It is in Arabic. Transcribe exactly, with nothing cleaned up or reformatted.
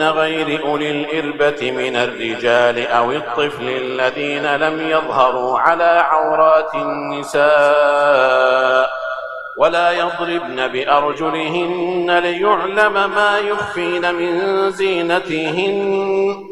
غير أولي الإربة من الرجال أو الطفل الذين لم يظهروا على عورات النساء ولا يضربن بأرجلهن ليعلم ما يخفين من زينتهن